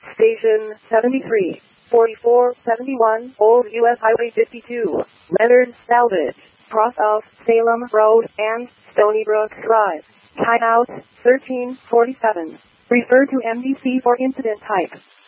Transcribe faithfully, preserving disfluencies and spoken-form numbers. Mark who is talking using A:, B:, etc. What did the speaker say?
A: Station seventy-three, forty-four seventy-one, Old U S Highway fifty-two, Leonard Salvage, cross of Salem Road and Stony Brook Drive. Timeout thirteen forty-seven. Refer to M D C for incident type.